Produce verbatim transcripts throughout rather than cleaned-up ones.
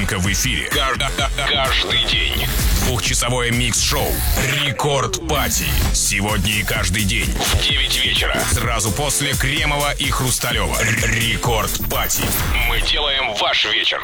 Только в эфире. Каждый день. Двухчасовое микс-шоу «Рекорд Пати». Сегодня и каждый день в девять вечера. Сразу после Кремова и Хрусталева. Рекорд Пати. Мы делаем ваш вечер.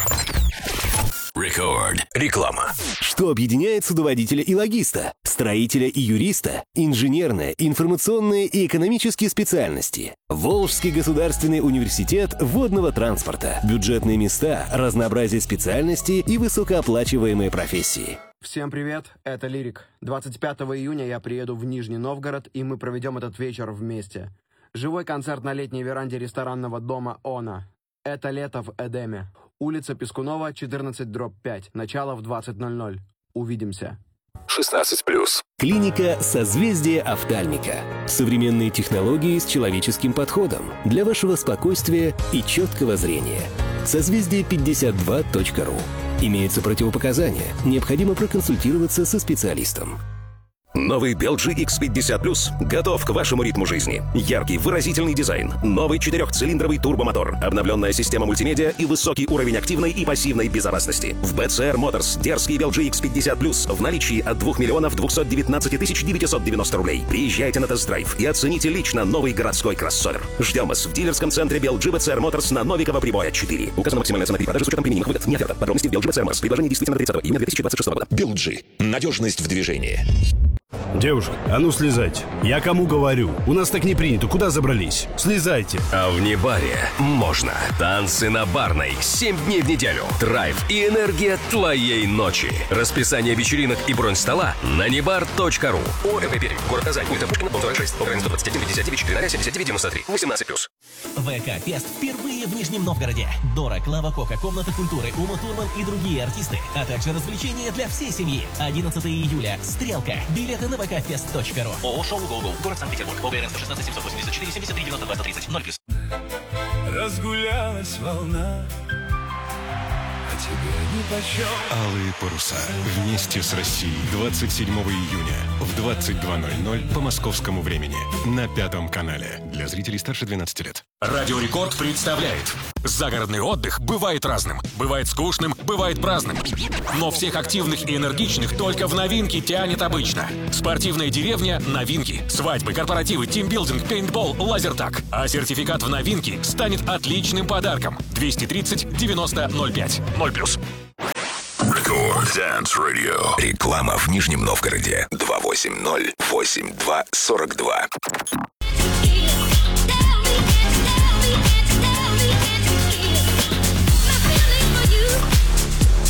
Рекорд. Реклама. Что объединяет судоводителя и логиста, строителя и юриста, инженерные, информационные и экономические специальности? Волжский государственный университет водного транспорта. Бюджетные места, разнообразие специальностей и высокооплачиваемые профессии. Всем привет, это Лирик. двадцать пятого июня я приеду в Нижний Новгород, и мы проведем этот вечер вместе. Живой концерт на летней веранде ресторанного дома «Она». Это лето в Эдеме. Улица Пескунова, четырнадцать дробь пять. Начало в двадцать ноль ноль. Увидимся. шестнадцать плюс. Клиника «Созвездие офтальмика». Современные технологии с человеческим подходом для вашего спокойствия и четкого зрения. созвездие пятьдесят два точка ру. Имеются противопоказания. Необходимо проконсультироваться со специалистом. Новый би эл джи икс пятьдесят плюс готов к вашему ритму жизни. Яркий, выразительный дизайн, новый четырехцилиндровый турбомотор, обновленная система мультимедиа и высокий уровень активной и пассивной безопасности. В би си ар Motors дерзкий би эл джи икс пятьдесят плюс в наличии от двух миллионов двухсот девятнадцати тысяч девятисот девяносто рублей. Приезжайте на тест-драйв и оцените лично новый городской кроссовер. Ждем вас в дилерском центре би эл джи би си ар Motors на Новикова Прибоя четыре. Указана максимальная цена при продаже с учетом применимых выгод. Не оферта. Подробности в би эл джи би си ар Motors. Предложение действительно до тридцатого июня две тысячи двадцать шестого года. би эл джи. Надежность в движении. Девушка, а ну слезайте. Я кому говорю? У нас так не принято. Куда забрались? Слезайте. А в Небаре можно. Танцы на Барной. Семь дней в неделю. Драйв и энергия твоей ночи. Расписание вечеринок и бронь стола на небар точка ру. ОРП Пермь. Город Казань. Улица Пушкина, дом сорок шесть. Украина сто двадцать один пятьдесят девять четыре ноль семьдесят девять девяносто три. восемнадцать плюс. ВК-фест впервые в Нижнем Новгороде. Дора, Клава Кока, Комната культуры, Ума Турман и другие артисты, а также развлечения для всей семьи. одиннадцатого июля. Стрелка. Билеты на вэ ка фест точка ру. ООО «Шоу Гоу-Гоу». Город Санкт-Петербург. ОГРН сто шестнадцать семьсот восемьдесят четыре семьдесят три девяносто два сто тридцать. ноль плюс. Разгулялась волна, а тебе нипочем. Алые паруса. Вместе с Россией. двадцать седьмого июня в двадцать два ноль ноль по московскому времени на Пятом канале. Для зрителей старше двенадцати лет. Радио Рекорд представляет. Загородный отдых бывает разным. Бывает скучным, бывает праздным. Но всех активных и энергичных только в новинки тянет обычно. Спортивная деревня – новинки. Свадьбы, корпоративы, тимбилдинг, пейнтбол, лазертаг. А сертификат в новинки станет отличным подарком. двести тридцать девяносто ноль пять. ноль плюс. Рекорд Dance Radio. Реклама в Нижнем Новгороде. два восемь ноль восемь два сорок два.